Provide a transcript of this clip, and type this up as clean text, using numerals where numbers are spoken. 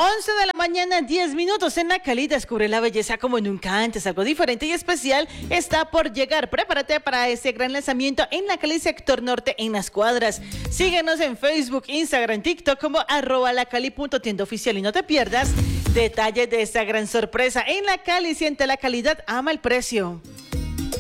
11 de la mañana, 10 minutos en la Cali. Descubre la belleza como nunca antes. Algo diferente y especial está por llegar. Prepárate para ese gran lanzamiento en la Cali Sector Norte en Las Cuadras. Síguenos en Facebook, Instagram, TikTok como @lacali.tiendaoficial y no te pierdas detalles de esta gran sorpresa. En la Cali siente la calidad, ama el precio.